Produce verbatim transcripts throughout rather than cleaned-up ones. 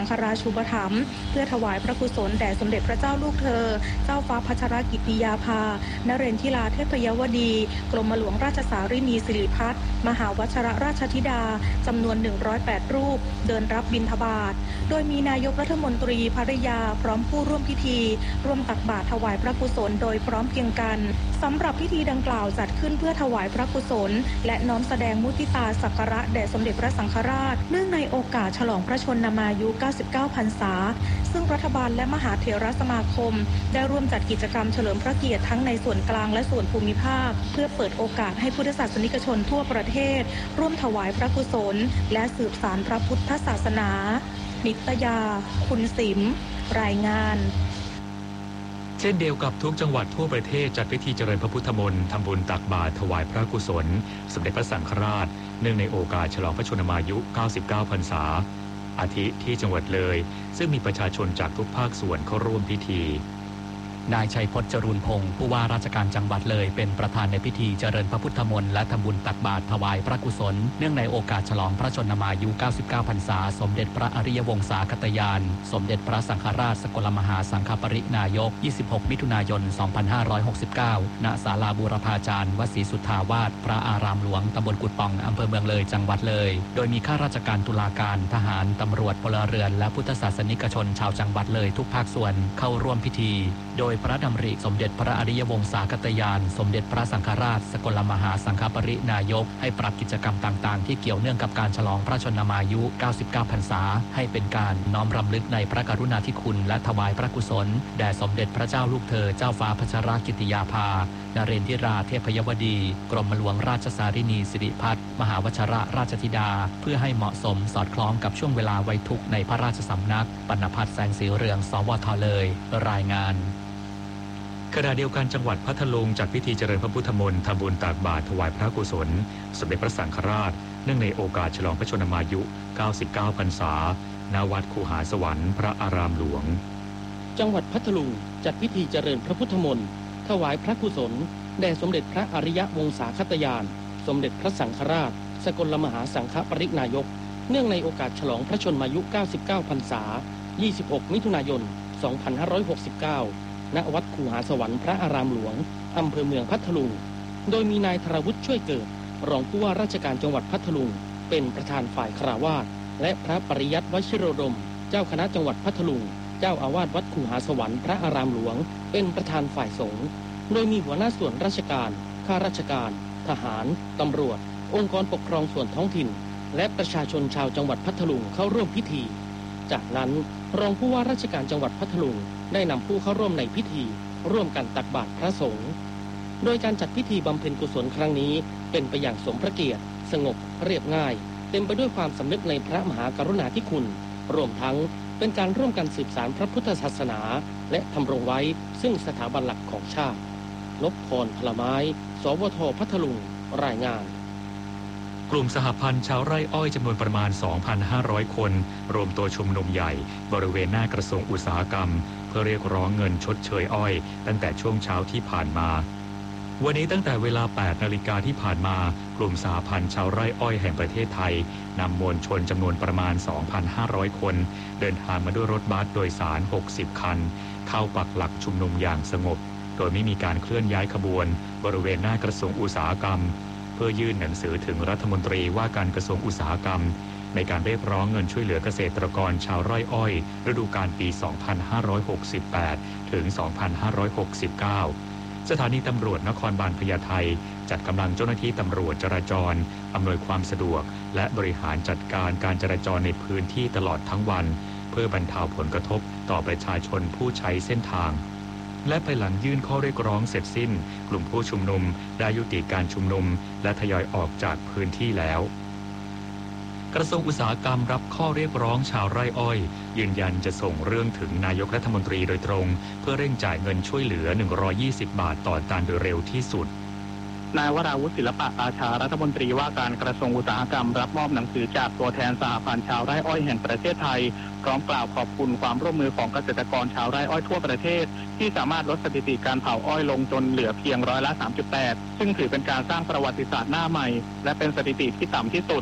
งฆราชูปถัมภ์เพื่อถวายพระกุศลแด่สมเด็จพระเจ้าลูกเธอเจ้าฟ้าพัชรกิติยาภานเรนทิราเทพยวดีกรมหลวงราชสารินีสิริพัฒน์มหาวชรราชธิดาจำนวนหนึ่งร้อยแปดรูปเดินรับบิณฑบาตโดยมีนายกรัฐมนตรีภริยาพร้อมผู้ร่วมพิธีร่วมตักบาตรถวายพระกุศลโดยพร้อมเพรียงกันสำหรับพิธีดังกล่าวจัดขึ้นเพื่อถวายพระกุศลและน้อมแสดงมุทิตาสักการะแด่สมเด็จพระสังฆราชเนื่องในโอกาสฉลองพระชนมายุเก้าสิบเก้าพรรษาซึ่งรัฐบาลและมหาเถรสมาคมได้ร่วมจัดกิจกรรมเฉลิมพระเกียรติทั้งในส่วนกลางและส่วนภูมิภาคเพื่อเปิดโอกาสให้พุทธศาสนิกชนทั่วประเทศร่วมถวายพระกุศลและสืบสานพระพุทธศาสนานิตยาคุณสิมรายงานเช่นเดียวกับทุกจังหวัดทั่วประเทศจัดพิธีเจริญพระพุทธมนต์ทำบุญตักบาตรถวายพระกุศลสมเด็จพระสังฆราชเนื่องในโอกาสฉลองพระชนมายุเก้าสิบเก้าพรรษาอาทิที่จังหวัดเลยซึ่งมีประชาชนจากทุกภาคส่วนเข้าร่วมพิธีนายชัยพจน์ จรูนพงศ์ผู้ว่าราชการจังหวัดเลยเป็นประธานในพิธีเจริญพระพุทธมนต์และทำบุญตักบาตรถวายพระกุศลเนื่องในโอกาสฉลองพระชนมายุเก้าสิบเก้าพรรษาสมเด็จพระอริยวงศาคตยานสมเด็จพระสังฆราชสกลมหาสังฆปรินายกยี่สิบหกมิถุนายนสองพันห้าร้อยหกสิบเก้าณศาลาบูรพาจารย์วศรีสุทธาวาสพระอารามหลวงตำบลกุดป่องอำเภอเมืองเลยจังหวัดเลยโดยมีข้าราชการตุลาการทหารตำรวจพลเรือนและพุทธศาสนิกชนชาวจังหวัดเลยทุกภาคส่วนเข้าร่วมพิธีโดยพระดำริสมเด็จพระอริยวงศาคตยานสมเด็จพระสังฆราชสกลมหาสังฆปรินายกให้ปรับกิจกรรมต่างๆที่เกี่ยวเนื่องกับการฉลองพระชนมายุเก้าสิบเก้าพรรษาให้เป็นการน้อมรำลึกในพระกรุณาธิคุณและถวายพระกุศลแด่สมเด็จพระเจ้าลูกเธอเจ้าฟ้าพัชรกิติยาภานเรนทิราเทพยวดีกรมหลวงราชสารินีสิริพัฒน์มหาวชรราชธิดาเพื่อให้เหมาะสมสอดคล้องกับช่วงเวลาไว้ทุกข์ในพระราชสำนักปณพัฒน์แสงสีเรืองสวทเลยรายงานขณะเดียวกันจังหวัดพัทลุงจัดพิธีเจริญพระพุทธมนต์ทำบุญตักบาตรถวายพระกุศลสมเด็จพระสังฆราชเนื่องในโอกาสฉลองพระชนมายุเก้าสิบเก้าพรรษาณวัดคูหาสวรรค์พระอารามหลวงจังหวัดพัทลุงจัดพิธีเจริญพระพุทธมนต์ถวายพระกุศลแด่สมเด็จพระอริยวงศาคตยานสมเด็จพระสังฆราชสกลมหาสังฆปรินายกเนื่องในโอกาสฉลองพระชนมายุเก้าสิบเก้าพรรษายี่สิบหกมิถุนายนสองพันห้าร้อยหกสิบเก้าณวัดคูหาสวรรค์พระอารามหลวงอำเภอเมืองพัทลุงโดยมีนายธรวุฒิช่วยเกิดรองผู้ว่าราชการจังหวัดพัทลุงเป็นประธานฝ่ายคฤหัสถ์และพระปริยัติวชิโรดมเจ้าคณะจังหวัดพัทลุงเจ้าอาวาสวัดคูหาสวรรค์พระอารามหลวงเป็นประธานฝ่ายสงฆ์โดยมีหัวหน้าส่วนราชการข้าราชการทหารตำรวจองค์กรปกครองส่วนท้องถิ่นและประชาชนชาวจังหวัดพัทลุงเข้าร่วมพิธีจากนั้นรองผู้ว่าราชการจังหวัดพัทลุงได้นำผู้เข้าร่วมในพิธีร่วมกันตักบาตรพระสงฆ์โดยการจัดพิธีบำเพ็ญกุศลครั้งนี้เป็นไปอย่างสมพระเกียรติสงบเรียบง่ายเต็มไปด้วยความสำนึกในพระมหากรุณาธิคุณรวมทั้งเป็นการร่วมกันสืบสานพระพุทธศาสนาและทำรงไว้ซึ่งสถาบันหลักของชาตินพพรพลไม้สวทพัทลุงรายงานกลุ่มสหพันธ์ชาวไร่อ้อยจำนวนประมาณ สองพันห้าร้อย คนรวมตัวชุมนุมใหญ่บริเวณหน้ากระทรวงอุตสาหกรรมเพื่อเรียกร้องเงินชดเชยอ้อยตั้งแต่ช่วงเช้าที่ผ่านมาวันนี้ตั้งแต่เวลา แปดนาฬิกาที่ผ่านมากลุ่มสหพันธ์ชาวไร่อ้อยแห่งประเทศไทยนำมวลชนจำนวนประมาณ สองพันห้าร้อย คนเดินทางมาด้วยรถบัสโดยสาร หกสิบ คันเข้าปักหลักชุมนุมอย่างสงบโดยไม่มีการเคลื่อนย้ายขบวนบริเวณหน้ากระทรวงอุตสาหกรรมเพื่อยื่นหนังสือถึงรัฐมนตรีว่าการกระทรวงอุตสาหกรรมในการเรียกร้องเงินช่วยเหลือเกษตรกรชาวไร่อ้อยฤดูกาลปี สองพันห้าร้อยหกสิบแปด ถึง สองพันห้าร้อยหกสิบเก้า สถานีตำรวจนครบาลพญาไทจัดกำลังเจ้าหน้าที่ตำรวจจราจรอำนวยความสะดวกและบริหารจัดการการจราจรในพื้นที่ตลอดทั้งวันเพื่อบรรเทาผลกระทบต่อประชาชนผู้ใช้เส้นทางและภายหลังยื่นข้อเรียกร้องเสร็จสิ้นกลุ่มผู้ชุมนุมได้ยุติการชุมนุมและทยอยออกจากพื้นที่แล้วกระทรวงอุตสาหกรรมรับข้อเรียกร้องชาวไร่อ้อยยืนยันจะส่งเรื่องถึงนายกรัฐมนตรีโดยตรงเพื่อเร่งจ่ายเงินช่วยเหลือหนึ่งร้อยยี่สิบบาทต่อตันโดยเร็วที่สุดนายวราวุฒิศิลปะอาชารัฐมนตรีว่าการกระทรวงอุตสาหกรรมรับมอบหนังสือจากตัวแทนสหพันธ์ชาวไร่อ้อยแห่งประเทศไทยพร้อมกล่าวขอบคุณความร่วมมือของเกษตรกรชาวไร่อ้อยทั่วประเทศที่สามารถลดสถิติการเผาอ้อยลงจนเหลือเพียงร้อยละ สามจุดแปด ซึ่งถือเป็นการสร้างประวัติศาสตร์หน้าใหม่และเป็นสถิติที่ต่ำที่สุด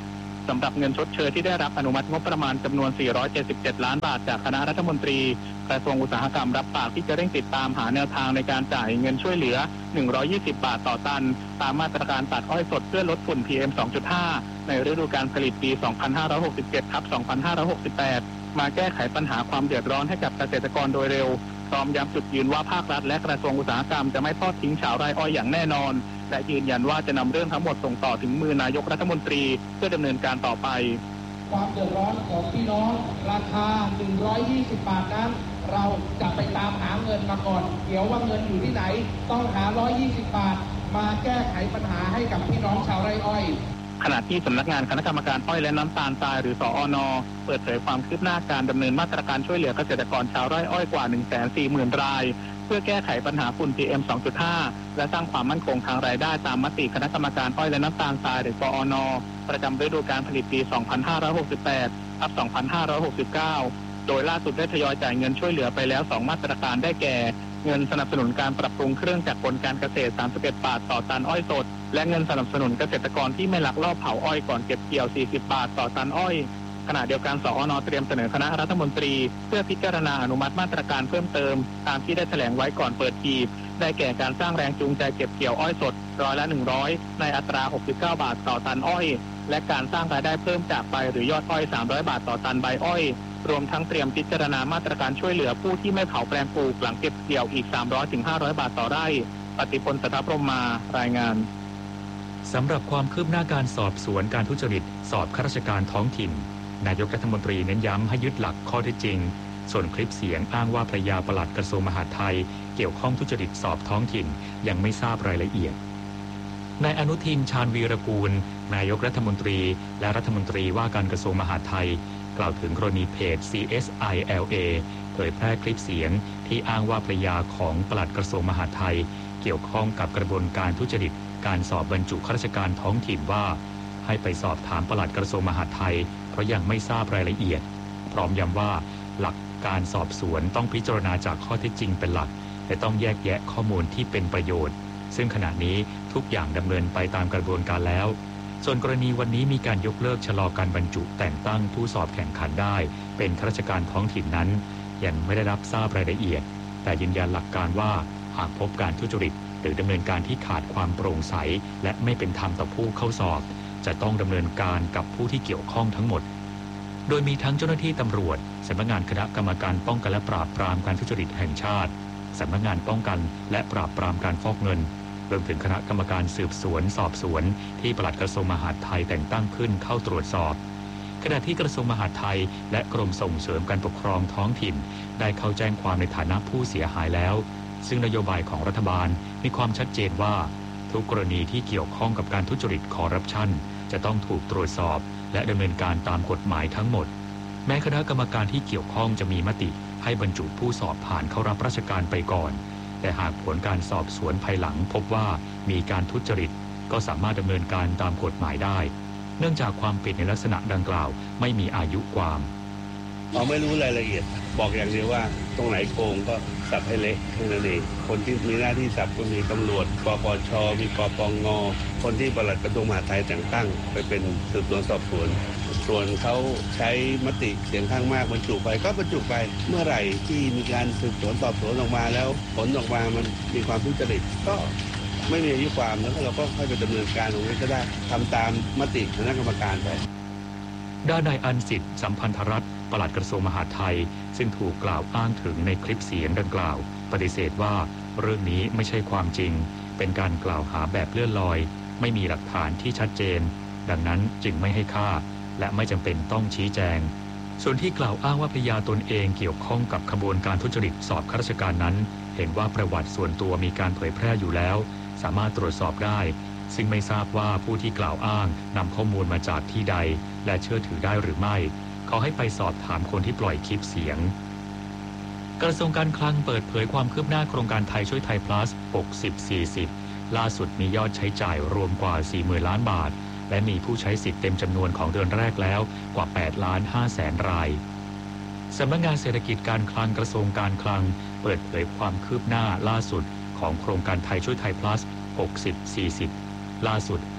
สำหรับเงินชดเชยที่ได้รับอนุมัติงบประมาณจำนวนสี่ร้อยเจ็ดสิบเจ็ดล้านบาทจากคณะรัฐมนตรีกระทรวงอุตสาหกรรมรับปากที่จะเร่งติดตามหาแนวทางในการจ่ายเงินช่วยเหลือหนึ่งร้อยยี่สิบบาทต่อตันตามมาตรการตัดอ้อยสดเพื่อลดฝุ่น พี เอ็ม สองจุดห้า ในฤดูกาลผลิตปี สองพันห้าร้อยหกสิบเจ็ด ทับ สองพันห้าร้อยหกสิบแปด มาแก้ไขปัญหาความเดือดร้อนให้กับเกษตรกรโดยเร็วพร้อมย้ำจุดยืนว่าภาครัฐและกระทรวงอุตสาหกรรมจะไม่ทอดทิ้งชาวไร่อ้อยอย่างแน่นอนและยืนยันว่าจะนำเรื่องทั้งหมดส่งต่อถึงมือนายกรัฐมนตรีเพื่อดำเนินการต่อไปความเดือดร้อนของพี่น้องราคาหนึ่งร้อยยี่สิบบาทนั้นเราจะไปตามหาเงินมาก่อนเดี๋ยวว่าเงินอยู่ที่ไหนต้องหาหนึ่งร้อยยี่สิบบาทมาแก้ไขปัญหาให้กับพี่น้องชาวไร่อ้อยขณะที่สำนักงานคณะกรรมการอ้อยและน้ำตาลทรายหรือสอน.เปิดเผยความคืบหน้าการดำเนินมาตรการช่วยเหลือเกษตรกรชาวไร่อ้อยกว่า หนึ่งแสนสี่หมื่น รายเพื่อแก้ไขปัญหาฝุ่น พี เอ็ม สองจุดห้า และสร้างความมั่นคงทางรายได้ตามมติคณะกรรมการอ้อยและน้ำตาลทรายหรือสอน.ประจำฤดูกาลผลิตปี สองพันห้าร้อยหกสิบแปด ทับ สองพันห้าร้อยหกสิบเก้า โดยล่าสุดได้ทยอยจ่ายเงินช่วยเหลือไปแล้วสองมาตรการได้แก่เงินสนับสนุนการปรับปรุงเครื่องจักรกลการเกษตรสามสิบเอ็ดบาทต่อตันอ้อยสดและเงินสนับสนุนเกษตรกรที่ไม่ลักลอบเผาอ้อยก่อนเก็บเกี่ยวสี่สิบบาทต่อตันอ้อยขณะเดียวกันสอน.เตรียมเสนอคณะรัฐมนตรีเพื่อพิจารณาอนุมัติมาตรการเพิ่มเติมตามที่ได้แถลงไว้ก่อนเปิดหีบได้แก่การสร้างแรงจูงใจเก็บเกี่ยวอ้อยสดร้อยละหนึ่งร้อยในอัตราหกสิบเก้าบาทต่อตันอ้อยและการสร้างรายได้เพิ่มจากใบหรือยอดอ้อยสามร้อยบาทต่อตันใบอ้อยรวมทั้งเตรียมพิจารณามาตรการช่วยเหลือผู้ที่ไม่เผาแปลงปลูกหลังเก็บเกี่ยวอีก สามร้อยถึงห้าร้อย บาทต่อไร่ปฏิพล สัทธพรหมารายงานสำหรับความคืบหน้าการสอบสวนการทุจริตสอบข้าราชการท้องถิ่นนายกรัฐมนตรีเน้นย้ำให้ยึดหลักข้อเท็จจริงส่วนคลิปเสียงอ้างว่าภรรยาปลัดกระทรวงมหาดไทยเกี่ยวข้องทุจริตสอบท้องถิ่นยังไม่ทราบรายละเอียดนายอนุทินชาญวีรกูลนายกรัฐมนตรีและรัฐมนตรีว่าการกระทรวงมหาดไทยกล่าวถึงกรณีเพจ ซี เอส ไอ แอล เอ เผยแพร่คลิปเสียงที่อ้างว่าภรรยาของปลัดกระทรวงมหาดไทยเกี่ยวข้องกับกระบวนการทุจริตการสอบบรรจุข้าราชการท้องถิ่นว่าให้ไปสอบถามปลัดกระทรวงมหาดไทยเพราะยังไม่ทราบรายละเอียดพร้อมย้ำว่าหลักการสอบสวนต้องพิจารณาจากข้อเท็จจริงเป็นหลักและต้องแยกแยะข้อมูลที่เป็นประโยชน์ซึ่งขณะนี้ทุกอย่างดำเนินไปตามกระบวนการแล้วส่วนกรณีวันนี้มีการยกเลิกชะลอการบรรจุแต่งตั้งผู้สอบแข่งขันได้เป็นข้าราชการท้องถิ่นนั้นยังไม่ได้รับทราบรายละเอียดแต่ยืนยันหลักการว่าหากพบการทุจริตหรือดำเนินการที่ขาดความโปร่งใสและไม่เป็นธรรมต่อผู้เข้าสอบจะต้องดำเนินการกับผู้ที่เกี่ยวข้องทั้งหมดโดยมีทั้งเจ้าหน้าที่ตำรวจสำนักงานคณะกรรมการป้องกันและปราบปรามการทุจริตแห่งชาติสำนักงานป้องกันและปราบปรามการฟอกเงินรวมถึงคณะกรรมการสืบสวนสอบสวนที่ปลัดกระทรวงมหาดไทยแต่งตั้งขึ้นเข้าตรวจสอบขณะที่กระทรวงมหาดไทยและกรมส่งเสริมการปกครองท้องถิ่นได้เข้าแจ้งความในฐานะผู้เสียหายแล้วซึ่งนโยบายของรัฐบาลมีความชัดเจนว่าทุกกรณีที่เกี่ยวข้องกับการทุจริตคอร์รัปชันจะต้องถูกตรวจสอบและดำเนินการตามกฎหมายทั้งหมดแม้คณะกรรมการที่เกี่ยวข้องจะมีมติให้บรรจุผู้สอบผ่านเข้ารับราชการไปก่อนแต่หากผลการสอบสวนภายหลังพบว่ามีการทุจริตก็สามารถดำเนินการตามกฎหมายได้เนื่องจากความผิดในลักษณะดังกล่าวไม่มีอายุความเราไม่รู้รายละเอียดบอกอย่างเดียวว่าตรงไหนโกงก็สับให้เละแค่นั้นเองคนที่มีหน้าที่สับก็มีตำรวจปปชมีปปงคนที่ปลัดกระทรวงมหาดไทยแต่งตั้งไปเป็นสืบสวนสอบสวนส่วนเขาใช้มติเสียงข้างมากบรรจุไปก็บรรจุไปเมื่อไหร่ที่มีการสืบสวนสอบสวนออกมาแล้วผลออกมามันมีความทุจริตก็ไม่มีอายุความแล้วเราก็ค่อยไปดำเนินการตรงนี้ก็ได้ทำตามมติคณะกรรมการไปด้านนายอันสิทธิ์สัมพันธรัตน์ปลัดกระทรวงมหาดไทยซึ่งถูกกล่าวอ้างถึงในคลิปเสียงดังกล่าวปฏิเสธว่าเรื่องนี้ไม่ใช่ความจริงเป็นการกล่าวหาแบบเลื่อนลอยไม่มีหลักฐานที่ชัดเจนดังนั้นจึงไม่ให้ค่าและไม่จำเป็นต้องชี้แจงส่วนที่กล่าวอ้างว่าภรรยาตนเองเกี่ยวข้องกับขบวนการทุจริตสอบข้าราชการนั้นเห็นว่าประวัติส่วนตัวมีการเผยแพร่อยู่แล้วสามารถตรวจสอบได้ซึ่งไม่ทราบว่าผู้ที่กล่าวอ้างนำข้อมูลมาจากที่ใดและเชื่อถือได้หรือไม่ขอให้ไปสอบถามคนที่ปล่อยคลิปเสียงกระทรวงการคลังเปิดเผยความคืบหน้าโครงการไทยช่วยไทย plus หกสิบ สี่สิบ ล่าสุดมียอดใช้จ่ายรวมกว่า สี่หมื่น ล้านบาทและมีผู้ใช้สิทธิ์เต็มจำนวนของเดือนแรกแล้วกว่า แปดล้านห้าแสน รายสำนักงานเศรษฐกิจการคลังกระทรวงการคลังเปิดเผยความคืบหน้าล่าสุดของโครงการไทยช่วยไทย plus หกสิบ สี่สิบ ล่าสุด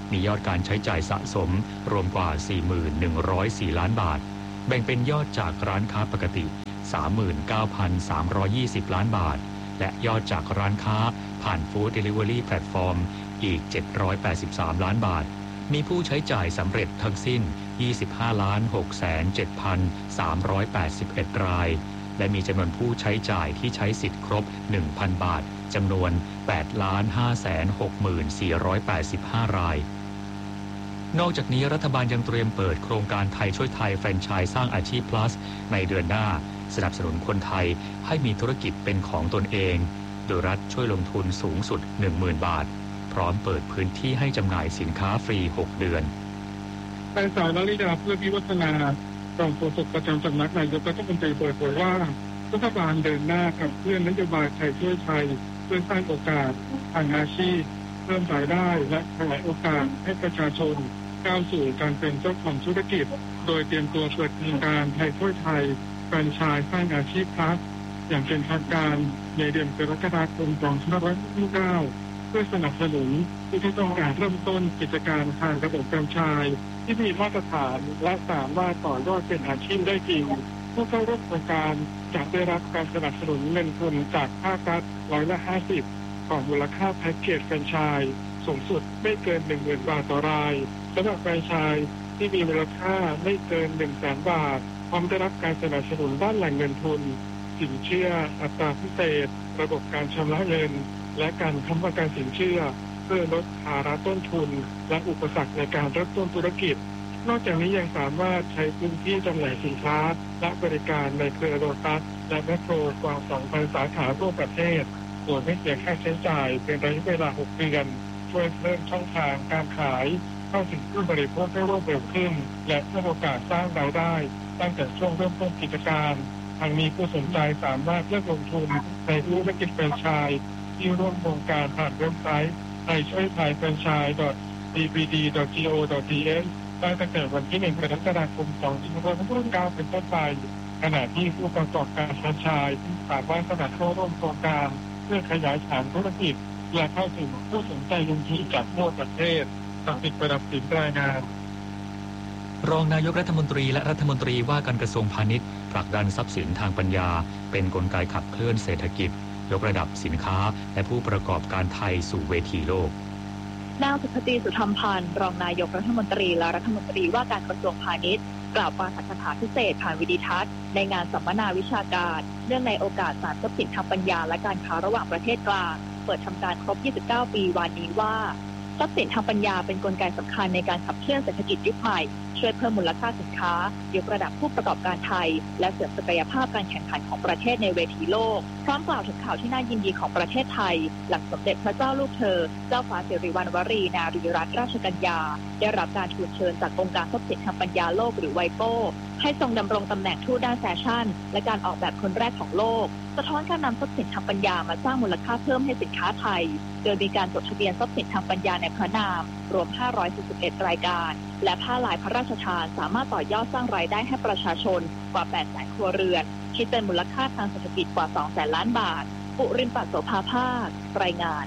มียอดการใช้จ่ายสะสมรวมกว่า สี่หมื่นหนึ่งร้อยสี่ ล้านบาทแบ่งเป็นยอดจากร้านค้าปกติ สามหมื่นเก้าพันสามร้อยยี่สิบ ล้านบาทและยอดจากร้านค้าผ่านฟู้ดเดลิเวอรี่แพลตฟอร์มอีกเจ็ดร้อยแปดสิบสาม ล้านบาทมีผู้ใช้จ่ายสำเร็จทั้งสิ้น ยี่สิบห้าล้านหกแสนเจ็ดพันสามร้อยแปดสิบเอ็ด รายและมีจำนวนผู้ใช้จ่ายที่ใช้สิทธิ์ครบ หนึ่งพัน บาทจำนวน แปดล้านห้าแสนหกหมื่นสี่ร้อยแปดสิบห้า รายนอกจากนี้รัฐบาลยังเตรียมเปิดโครงการไทยช่วยไทยแฟรนไชส์สร้างอาชีพ plus ในเดือนหน้าสนับสนุนคนไทยให้มีธุรกิจเป็นของตนเองโดยรัฐช่วยลงทุนสูงสุด หนึ่งหมื่น บาทพร้อมเปิดพื้นที่ให้จำหน่ายสินค้าฟรีหกเดือนนางสาวลลิดาเพื่อวิวัฒนารองโฆษกประจำสำนักนายกรัฐมนตรีเปิดเผยว่ารัฐบาลเดินหน้าขับเคลื่อนนโยบายไทยช่วยไทยเพื่อสร้างโอกาสทางอาชีพเพิ่มรายได้และขยายโอกาสให้ประชาชนก้าวสู่การเป็นเจ้าของธุรกิจโดยเตรียมตัวเปิดโครงการไทยช่วยไทยแฟรนไชส์สร้างอาชีพพลัสอย่างเป็นทางการในเดือนกรกฎาคมสองพันห้าร้อยหกสิบเก้าเพื่อสนับสนุนผู้ที่ต้องการเริ่มต้นกิจการทางระบบแฟรนไชส์ที่มีมาตรฐานและสามารถต่อยอดเป็นอาชีพได้จริงผู้เข้าร่วมโครงการจะได้รับการสนับสนุนเงินทุนจากภาครัฐร้อยละห้าสิบของมูลค่าแพ็กเกจแฟรนไชส์สูงสุดไม่เกิน หนึ่งหมื่น บาทต่อรายสำหรับแฟรนไชส์ที่มีมูลค่าไม่เกิน หนึ่งแสน บาทพร้อมได้รับการสนับสนุนด้านแหล่งเงินทุนสินเชื่ออัตราพิเศษระบบการชำระเงินและการค้ำประกันสินเชื่อเพื่อลดภาระต้นทุนและอุปสรรคในการเริ่มต้นธุรกิจนอกจากนี้ยังสามารถใช้พื้นที่จำหน่ายสินค้าและบริการในเครือโลตัสและแมคโครกว่า สองพัน สาขาทั่วประเทศโดยไม่เสียค่าใช้จ่ายเป็นระยะเวลาหกเดือนช่วยเพิ่มช่องทางการขายเข้าถึงผู้บริโภคได้รวดเร็วขึ้นและเพิ่มโอกาสสร้างรายได้ตั้งแต่ช่วงเริ่มต้นกิจการทางนี้ผู้สนใจสามารถเลือกลงทุนในธุรกิจแฟรนไชส์ที่ร่วมโครงการผ่านเว็บไซต์ไทยช่วยไทยแฟรนไชส์ ดี บี ดี ดอท จี โอ ดอท ที เอส ได้ตั้งแต่วันที่หนึ่งกรกฎาคมสองพันห้าร้อยหกสิบเก้าเป็นต้นไปขณะที่ผู้ประกอบการแฟรนไชส์สามารถสมัครเข้าร่วมโครงการเพื่อขยายฐานธุรกิจและเข้าถึงผู้สนใจลงทุนจากทั่วประเทศสักดิ์สิทธิ์ประดับสินรายงานรองนายกรัฐมนตรีและรัฐมนตรีว่าการกระทรวงพาณิชย์ผลักดันทรัพย์สินทางปัญญาเป็นกลไกขับเคลื่อนเศรษฐกิจยกระดับสินค้าและผู้ประกอบการไทยสู่เวทีโลกนางสุภตีสุธรรมพันธ์รองนายกรัฐมนตรีและรัฐมนตรีว่าการกระทรวงพาณิชย์กล่าวปาฐกถาพิเศษผ่านวิดีทัศน์ในงานสัมมนาวิชาการเนื่องในโอกาสศาสตร์ทรัพย์สินทางปัญญาและการค้าระหว่างประเทศกลางเปิดทำการครบยี่สิบเก้าปีวันนี้ว่าทรัพย์สินทางปัญญาเป็นกลไกสำคัญในการขับเคลื่อนเศรษฐกิจยุคใหม่ช่วยเพิ่มมูลค่าสินค้ายกระดับผู้ประกอบการไทยและเสริมศักยภาพการแข่งขันของประเทศในเวทีโลกพร้อมกล่าวถึงข่าวที่น่ายินดีของประเทศไทยหลังสมเด็จพระเจ้าลูกเธอเจ้าฟ้าสิริวัณวรีนารีรัตนราชกัญญาได้รับการทูลเชิญจากองค์การทรัพย์สินทางปัญญาโลกหรือไวโก้ให้ทรงดำรงตำแหน่งทูตด้านแฟชั่นและการออกแบบคนแรกของโลกสะท้อนการนำทรัพย์สินทางปัญญามาสร้างมูลค่าเพิ่มให้สินค้าไทยโดยมีการจดทะเบียนทรัพย์สินทางปัญญาในพระนามรวมห้าร้อยสี่สิบเอ็ดรายการและผ้าลายพระราชทานสามารถต่อยอดสร้างรายได้ให้ประชาชนกว่า แปดแสน ครัวเรือนคิดเป็นมูลค่าทางเศรษฐกิจกว่า สองแสน ล้านบาทปุรินปัสโสภาภาครายงาน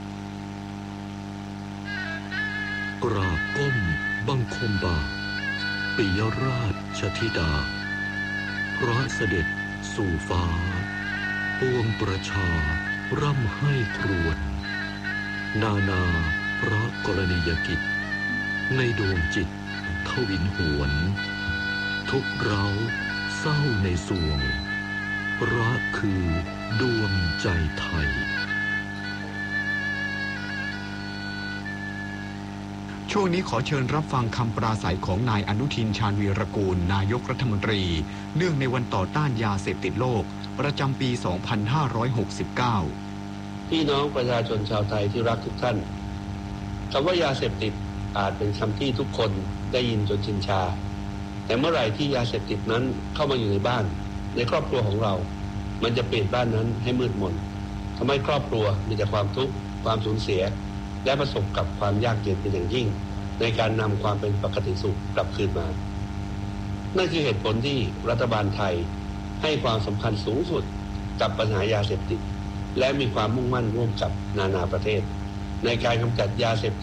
กราบก้มบังคมบาทปิยราชธิดาพระเสด็จสู่ฟ้าปวงประชาร่ำให้ครวญนานาพระกรณียกิจในดวงจิตทวินหวนทุกเราเศร้าในสวงรักคือดวงใจไทยช่วงนี้ขอเชิญรับฟังคำปราศัยของนายอนุทินชาญวีรกูลนายกรัฐมนตรีเนื่องในวันต่อต้านยาเสพติดโลกประจำปี สองพันห้าร้อยหกสิบเก้าพี่น้องประชาชนชาวไทยที่รักทุกท่านคำว่ายาเสพติดอาจเป็นคำที่ทุกคนได้ยินจนชินชาแต่เมื่อไหร่ที่ยาเสพติดนั้นเข้ามาอยู่ในบ้านในครอบครัวของเรามันจะเปลี่ยนบ้านนั้นให้มืดมนทำให้ครอบครัวมีแต่ความทุกข์ความสูญเสียและประสบกับความยากเย็นเป็นอย่างยิ่งในการนำความเป็นปกติสุขกลับคืนมานั่นคือเหตุผลที่รัฐบาลไทยให้ความสำคัญสูงสุดกับปัญหายาเสพติดและมีความมุ่งมั่นร่วมกับนานาประเทศในการกำจัดยาเสพติด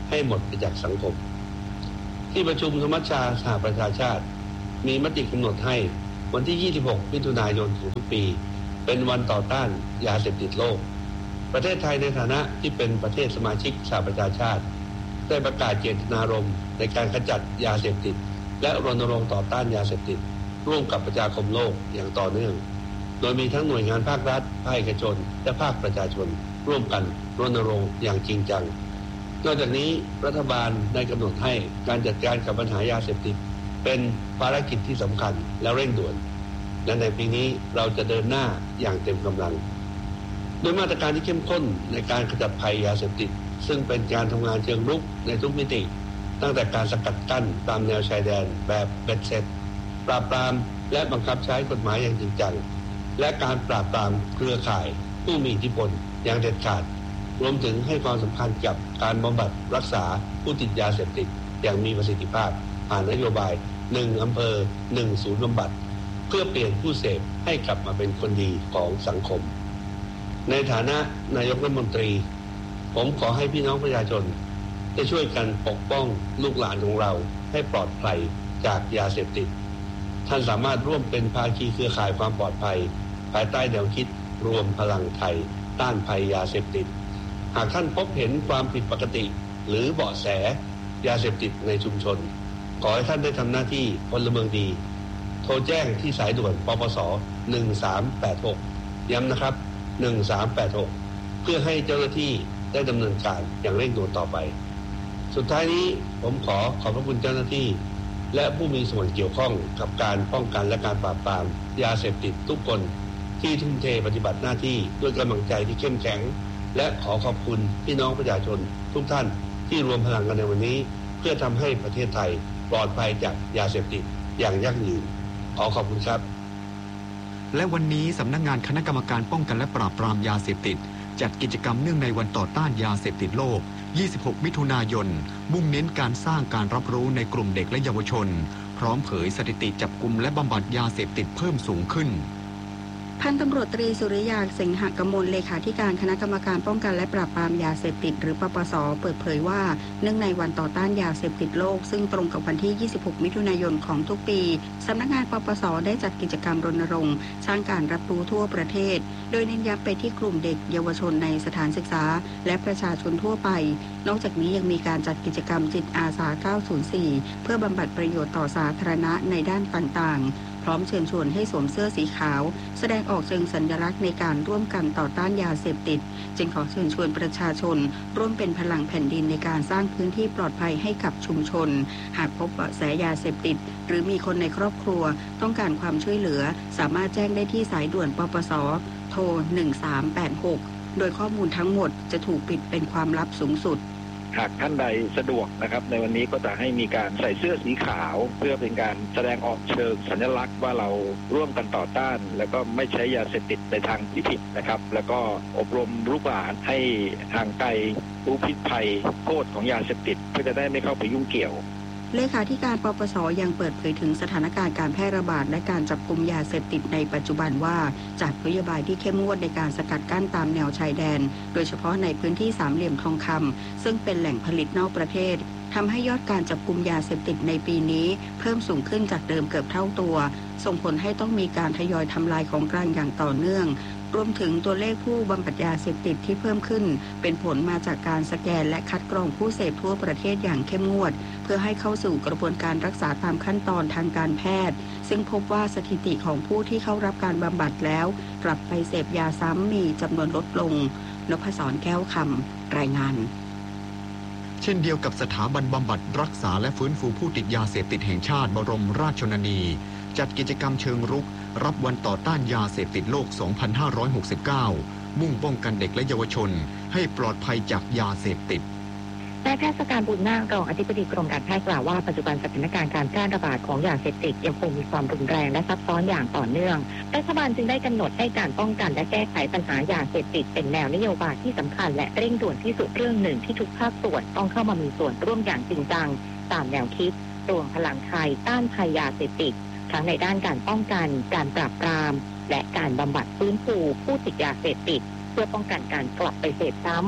ให้หมดไปจากสังคมที่ประชุมสมัชชาสหประชาชาติมีมติกำหนดให้วันที่ยี่สิบหกมิถุนายนของทุกปีเป็นวันต่อต้านยาเสพติดโลกประเทศไทยในฐานะที่เป็นประเทศสมาชิกสหประชาชาติได้ประกาศเจตนารมณ์ในการขจัดยาเสพติดและรณรงค์ต่อต้านยาเสพติดร่วมกับประชาคมโลกอย่างต่อเนื่องโดยมีทั้งหน่วยงานภาครัฐภาคเอกชนและภาคประชาชนร่วมกันรณรงค์อย่างจริงจังนอกจากนี้รัฐบาลได้กำหนดให้การจัดการกับปัญหายาเสพติดเป็นภารกิจที่สำคัญและเร่งด่วนและในปีนี้เราจะเดินหน้าอย่างเต็มกำลังโดยมาตรการที่เข้มข้นในการขจัดภัยยาเสพติดซึ่งเป็นการทำงานเชิงรุกในทุกมิติตั้งแต่การสกัดกั้นตามแนวชายแดนแบบเบ็ดเสร็จปราบปรามและบังคับใช้กฎหมายอย่างจริงจังและการปราบปรามเครือข่ายผู้มีอิทธิพลอย่างเด็ดขาดรวมถึงให้ความสำคัญกับการบำบัดรักษาผู้ติดยาเสพติดอย่างมีประสิทธิภาพผ่านนโยบายหนึ่งอำเภอหนึ่งศูนย์บำบัดเพื่อเปลี่ยนผู้เสพให้กลับมาเป็นคนดีของสังคมในฐานะนายกรัฐมนตรีผมขอให้พี่น้องประชาชนได้ช่วยกันปกป้องลูกหลานของเราให้ปลอดภัยจากยาเสพติดท่านสามารถร่วมเป็นภาคีเครือข่ายความปลอดภัยภายใต้แนวคิดรวมพลังไทยต้านภัยยาเสพติดหากท่านพบเห็นความผิดปกติหรือเบาะแสยาเสพติดในชุมชนขอให้ท่านได้ทำหน้าที่พลเมืองดีโทรแจ้งที่สายด่วนปปสหนึ่งสามแปดหกย้ำนะครับหนึ่งสามแปดหกเพื่อให้เจ้าหน้าที่ได้ดำเนินการอย่างเร่งด่วนต่อไปสุดท้ายนี้ผมขอขอบพระคุณเจ้าหน้าที่และผู้มีส่วนเกี่ยวข้องกับการป้องกันและการปราบปรามยาเสพติดทุกคนที่ทุ่มเทปฏิบัติหน้าที่ด้วยกำลังใจที่เข้มแข็งและขอขอบคุณพี่น้องประชาชนทุกท่านที่รวมพลังกันในวันนี้เพื่อทำให้ประเทศไทยปลอดภัยจากยาเสพติดอย่างยั่งยืนขอขอบคุณครับและวันนี้สำนักงานคณะกรรมการป้องกันและปราบปรามยาเสพติดจัดกิจกรรมเนื่องในวันต่อต้านยาเสพติดโลกยี่สิบหกมิถุนายนมุ่งเน้นการสร้างการรับรู้ในกลุ่มเด็กและเยาวชนพร้อมเผยสถิติจับกุมและบำบัดยาเสพติดเพิ่มสูงขึ้นพันตำรวจตรีสุริยาสิงหกมลเลขาธิการคณะกรรมการป้องกันและปราบปรามยาเสพติดหรือปปส.เปิดเผยว่าเนื่องในวันต่อต้านยาเสพติดโลกซึ่งตรงกับวันที่ยี่สิบหกมิถุนายนของทุกปีสำนักงานปปส.ได้จัดกิจกรรมรณรงค์สร้างการรับรู้ทั่วประเทศโดยเน้นย้ำไปที่กลุ่มเด็กเยาวชนในสถานศึกษาและประชาชนทั่วไปนอกจากนี้ยังมีการจัดกิจกรรมจิตอาสาเก้าศูนย์สี่เพื่อบำบัดประโยชน์ต่อสาธารณะในด้านต่างๆพร้อมเชิญชวนให้สวมเสื้อสีขาวแสดงออกเชิงสัญลักษณ์ในการร่วมกันต่อต้านยาเสพติดจึงขอเชิญชวนประชาชนร่วมเป็นพลังแผ่นดินในการสร้างพื้นที่ปลอดภัยให้กับชุมชนหากพบเบาะแสยาเสพติดหรือมีคนในครอบครัวต้องการความช่วยเหลือสามารถแจ้งได้ที่สายด่วนปปส.โทรหนึ่งสามแปดหกโดยข้อมูลทั้งหมดจะถูกปิดเป็นความลับสูงสุดหากท่านใดสะดวกนะครับในวันนี้ก็จะให้มีการใส่เสื้อสีขาวเพื่อเป็นการแสดงออกเชิงสัญลักษณ์ว่าเราร่วมกันต่อต้านแล้วก็ไม่ใช้ยาเสพติดในทางที่ผิดนะครับแล้วก็อบรมลูกหลานให้ห่างไกลรู้พิษภัยโทษของยาเสพติดเพื่อจะได้ไม่เข้าไปยุ่งเกี่ยวเลขาธิการปปส.ยังเปิดเผยถึงสถานการณ์การแพร่ระบาดและการจับกุมยาเสพติดในปัจจุบันว่าจากนโยบายที่เข้มงวดในการสกัดกั้นตามแนวชายแดนโดยเฉพาะในพื้นที่สามเหลี่ยมทองคำซึ่งเป็นแหล่งผลิตนอกประเทศทำให้ยอดการจับกุมยาเสพติดในปีนี้เพิ่มสูงขึ้นจากเดิมเกือบเท่าตัวส่งผลให้ต้องมีการทยอยทำลายของกลางอย่างต่อเนื่องรวมถึงตัวเลขผู้บำบัดยาเสพติดที่เพิ่มขึ้นเป็นผลมาจากการสแกนและคัดกรองผู้เสพทั่วประเทศอย่างเข้มงวดเพื่อให้เข้าสู่กระบวนการรักษาตามขั้นตอนทางการแพทย์ซึ่งพบว่าสถิติของผู้ที่เข้ารับการบำบัดแล้วกลับไปเสพยาซ้ำมีจำนวนลดลงนพศรแก้วคำรายงานเช่นเดียวกับสถาบันบำบัดรักษาและฟื้นฟูผู้ติดยาเสพติดแห่งชาติบรมราชชนนีจัดกิจกรรมเชิงรุกรับวันต่อต้านยาเสพติดโลก สองพันห้าร้อยหกสิบเก้า มุ่งป้องกันเด็กและเยาวชนให้ปลอดภัยจากยาเสพติดนายแพทย์สการบุญนาครองอธิบดีกรมการแพทย์กล่าวว่าปัจจุบันสถานการณ์การแพร่ระบาดของยาเสพติดยังคงมีความรุนแรงและซับซ้อนอย่างต่อเนื่องรัฐบาลจึงได้กำหนดให้การป้องกันและแก้ไขปัญหายาเสพติดเป็นแนวนโยบายที่สำคัญและเร่งด่วนที่สุดเรื่องหนึ่งที่ทุกภาคส่วนต้องเข้ามามีส่วนร่วมอย่างจริงจังตามแนวคิดรวมพลังไทยต้านภัยยาเสพติดทั้งในด้านการป้องกันการปราบปรามและการบำบัดฟื้นฟูผู้ติดยาเสพติดเพื่อป้องกันการกลับไปเสพซ้ำ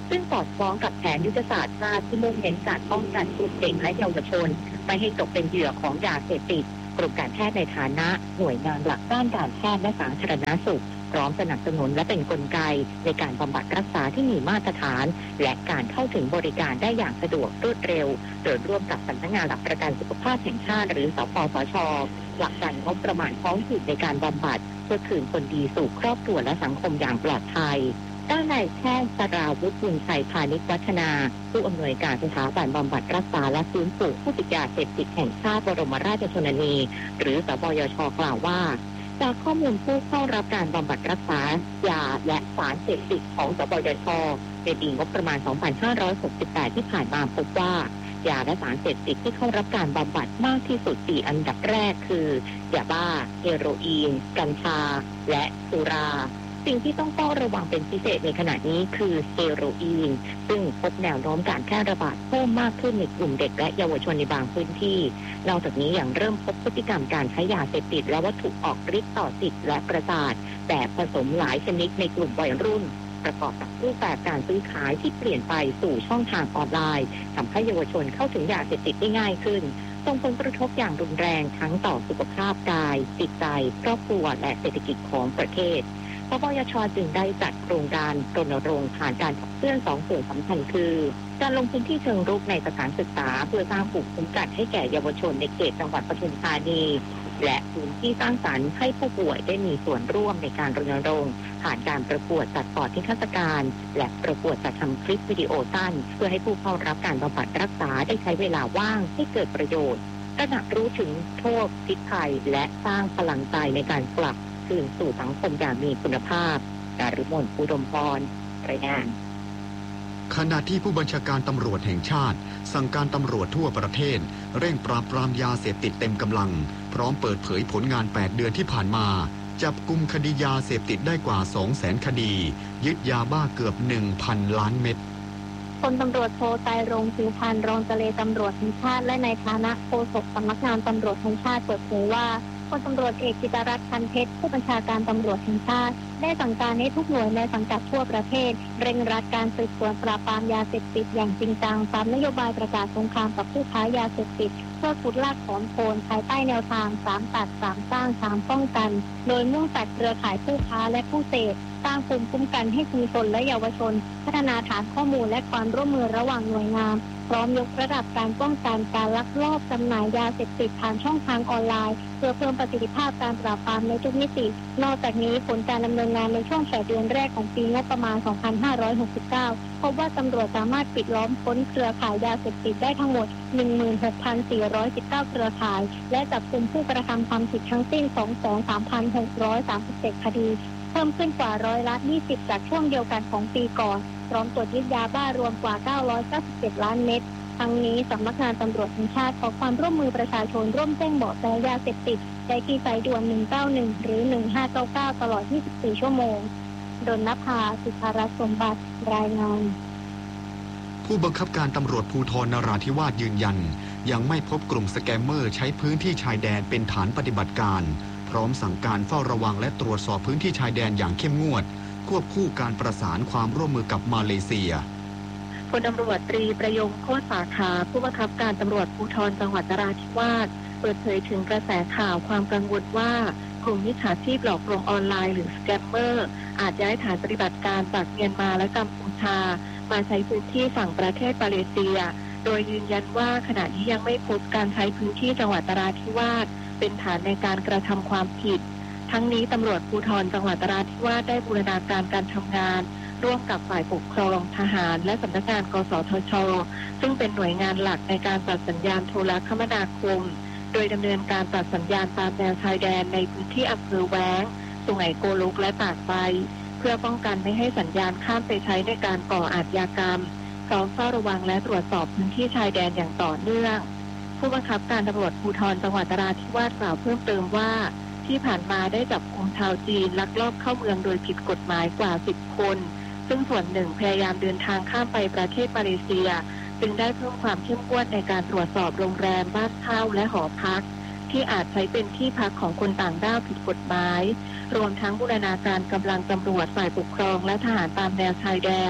ซึ่งสอดคล้องกับแผนยุทธศาสตร์ชาติที่มุ่งเน้นการป้องกันกลุ่มเด็กและเยาวชนไม่ให้ตกเป็นเหยื่อของยาเสพติดกรมการแพทย์ในฐานะหน่วยงานหลักด้านการแพทย์และสาธารณสุขพร้อมสนับสนุนและเป็นกลไกในการบำบัดรักษาที่มีมาตรฐานและการเข้าถึงบริการได้อย่างสะดวกรวดเร็วโดยร่วมกับสำนักงานหลักประกันสุขภาพแห่งชาติหรือสปสช.หลักการงบประมาณท้องถิ่นในการบำบัดเพื่อคืนคนดีสู่ครอบครัวและสังคมอย่างปลอดภัยด้านนายแพทย์สราวุฒิบุญชัยพาณิชวัฒนาผู้อำนวยการสถาบันบำบัดรักษาและฟื้นฟูผู้ติดยาเสพติดแห่งชาติบรมราชชนนีหรือสปยช.กล่าวว่าจากข้อมูลผู้เข้ารับการบำบัดรักษายาและสารเสพติดของสปยช.ในปีงบประมาณ สองพันห้าร้อยหกสิบแปด ที่ผ่านมาพบว่ายาและสารเสพติดที่เข้ารับการบำบัดมากที่สุดสี่อันดับแรกคือยาบ้าเฮโรอีนกัญชาและสุราสิ่งที่ต้องเฝ้าระวังเป็นพิเศษในขณะนี้คือเฮโรอีนซึ่งพบแนวโน้มการแพร่ระบาดเพิ่มมากขึ้นในกลุ่มเด็กและเยาวชนในบางพื้นที่นอกจากนี้ยังเริ่มพบพฤติกรรมการใช้ยาเสพติดและวัตถุออกฤทธิ์ต่อจิตและประสาทแบบผสมหลายชนิดในกลุ่มวัยรุ่นประกอบกับรูปแบบการซื้อขายที่เปลี่ยนไปสู่ช่องทางออนไลน์ทำให้เยาวชนเข้าถึงยาเสพติดได้ง่ายขึ้นส่งผลกระทบอย่างรุนแรงทั้งต่อสุขภาพกายจิตใจครอบครัวและเศรษฐกิจของประเทศสปยช.จึงได้จัดโครงการรณรงค์ผ่านการขับเคลื่อนสองส่วนสำคัญคือการลงพื้นที่เชิงรุกในสถานศึกษาเพื่อสร้างภูมิคุ้มกันให้แก่เยาวชนในเขตจังหวัดปทุมธานีและพื้นที่สร้างสรรค์ให้ผู้ป่วยได้มีส่วนร่วมในการรณรงค์ผ่านการประกวดจัดปอดนิทรรศการและประกวดจัดทำคลิปวิดีโอสั้นเพื่อให้ผู้เข้ารับการบำบัดรักษาได้ใช้เวลาว่างให้เกิดประโยชน์ตระหนักรู้ถึงโทษพิษภัยและสร้างพลังใจในการกลับคืนสู่สังคมอย่างมีคุณภาพดารุมนอุดมพรรายงานขณะที่ผู้บัญชาการตำรวจแห่งชาติสั่งการตำรวจทั่วประเทศเร่งปราบปรามยาเสพติดเต็มกำลังพร้อมเปิดเผยผลงานแปดเดือนที่ผ่านมาจับกุมคดียาเสพติดได้กว่า สองแสน คดียึดยาบ้าเกือบ หนึ่งพัน ล้านเม็ดพลตำรวจโทไตรรงค์ ผิวพรรณรองเจรตำรวจแห่งชาติและในฐานะโฆษกสำนักงานตำรวจแห่งชาติเปิดเผยว่าพลตำรวจเอกกิตรัตน์ พันเพชรผู้บัญชาการตำรวจแห่งชาติได้สั่งการให้ทุกหน่วยในสังกัดทั่วประเทศเร่งรัดการสืบสวนปราบปรามยาเสพติดอย่างจริงจังตามนโยบายประกาศสงครามกับผู้ค้ายาเสพติดเพื่อขุดลากถอนโคนภายใต้แนวทางสามตัดสามสร้างสามป้องกันโดยมุ่งตัดเครือข่ายผู้ค้าและผู้เสพสร้างภูมิคุ้มกันให้ชุมชนและเยาวชนพัฒนาฐานข้อมูลและความร่วมมือระหว่างหน่วยงานพร้อมยกระดับการป้องกันการลักลอบจำหน่ายยาเสพติดผ่านช่องทางออนไลน์เพื่อเพิ่มประสิทธิภาพการปราบปรามในทุกมิตินอกจากนี้ผลการดำเนินงานในช่วงแปดเดือนแรกของปีงบประมาณ สองพันห้าร้อยหกสิบเก้า พบว่าตำรวจสามารถปิดล้อมค้นเครือข่ายยาเสพติดได้ทั้งหมด หนึ่งหมื่นหกพันสี่ร้อยสิบเก้า เครือข่ายและจับกุมผู้กระทำความผิดทั้งสิ้น สองแสนสามพันหกร้อยสามสิบเจ็ด คดีเพิ่มขึ้นกว่าร้อยละยี่สิบจากช่วงเดียวกันของปีก่อนพร้อมตรวจยึดยาบ้ารวมกว่าเก้าร้อยเก้าสิบเจ็ดล้านเม็ดทั้งนี้สำนักงานตำรวจแห่งชาติขอความร่วมมือประชาชนร่วมแจ้งเบาะแสยาเสพติดได้ที่สายด่วนหนึ่งเก้าหนึ่งหรือหนึ่งห้าเก้าเก้าตลอดยี่สิบสี่ชั่วโมงดลนภา สุภรัตน์สมบัติรายงานผู้บังคับการตำรวจภูธรนราธิวาสยืนยันยังไม่พบกลุ่มสแกมเมอร์ใช้พื้นที่ชายแดนเป็นฐานปฏิบัติการพร้อมสั่งการเฝ้าระวังและตรวจสอบพื้นที่ชายแดนอย่างเข้มงวดควบคู่การประสานความร่วมมือกับมาเลเซียพลตำรวจตรีประยงโคตรสาขาผู้บังคับการตำรวจภูธรจังหวัดนราธิวาสเปิดเผยถึงกระแสข่าวความกังวลว่ากลุ่มมิจฉาชีพหลอกลวงออนไลน์หรือสแกมเมอร์อาจย้ายฐานปฏิบัติการจากเมียนมาและกัมพูชามาใช้พื้นที่ฝั่งประเทศมาเลเซียโดยยืนยันว่าขณะนี้ยังไม่พบการใช้พื้นที่จังหวัดนราธิวาสเป็นฐานในการกระทำความผิดทั้งนี้ตำรวจภูธรจังหวัดนราธิวาสได้บูรณาการการทำงานร่วมกับฝ่ายปกครองทหารและสำนักงานกสทช.ซึ่งเป็นหน่วยงานหลักในการตัดสัญญาณโทรคมนาคมโดยดำเนินการตัดสัญญาณตามแนวชายแดนในพื้นที่อำเภอแว้งสุไหงโกลกและตากใบเพื่อป้องกันไม่ให้สัญญาณข้ามไปใช้ในการก่ออาชญากรรมพร้อมเฝ้าระวังและตรวจสอบพื้นที่ชายแดนอย่างต่อเนื่องผู้บังคับการตำรวจภูธรจังหวัดนราธิวาสกล่าวเพิ่มเติมว่าที่ผ่านมาได้จับกุมชาวจีนลักลอบเข้าเมืองโดยผิดกฎหมายกว่าสิบคนซึ่งส่วนหนึ่งพยายามเดินทางข้ามไปประเทศมาเลเซียจึงได้เพิ่มความเข้มงวดในการตรวจสอบโรงแรมบ้านเช่าและหอพักที่อาจใช้เป็นที่พักของคนต่างด้าวผิดกฎหมายรวมทั้งบูรณาการกำลังตำรวจฝ่ายปกครองและทหารตามแนวชายแดนเพื่อ